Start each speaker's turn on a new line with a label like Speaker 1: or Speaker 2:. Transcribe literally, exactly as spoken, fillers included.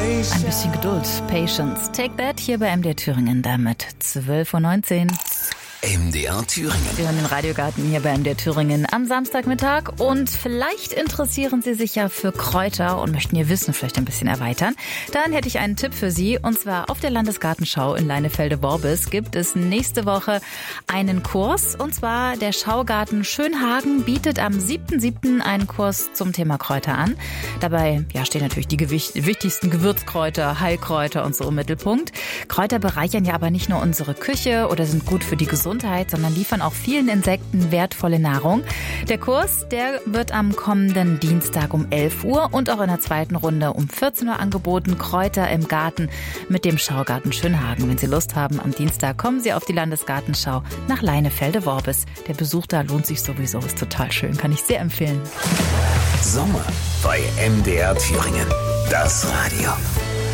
Speaker 1: Ein bisschen Geduld, Patience. Take that hier bei M D R Thüringen damit. zwölf Uhr neunzehn.
Speaker 2: M D R Thüringen.
Speaker 1: Wir hören den Radiogarten hier bei M D R Thüringen am Samstagmittag und vielleicht interessieren Sie sich ja für Kräuter und möchten Ihr Wissen vielleicht ein bisschen erweitern. Dann hätte ich einen Tipp für Sie und zwar auf der Landesgartenschau in Leinefelde-Worbis gibt es nächste Woche einen Kurs und zwar der Schaugarten Schönhagen bietet am siebten siebten einen Kurs zum Thema Kräuter an. Dabei ja, stehen natürlich die gewicht- wichtigsten Gewürzkräuter, Heilkräuter und so im Mittelpunkt. Kräuter bereichern ja aber nicht nur unsere Küche oder sind gut für die Gesundheit, sondern liefern auch vielen Insekten wertvolle Nahrung. Der Kurs, der wird am kommenden Dienstag um elf Uhr und auch in der zweiten Runde um vierzehn Uhr angeboten. Kräuter im Garten mit dem Schaugarten Schönhagen. Wenn Sie Lust haben, am Dienstag kommen Sie auf die Landesgartenschau nach Leinefelde-Worbis. Der Besuch da lohnt sich sowieso, ist total schön, kann ich sehr empfehlen.
Speaker 2: Sommer bei M D R Thüringen. Das Radio.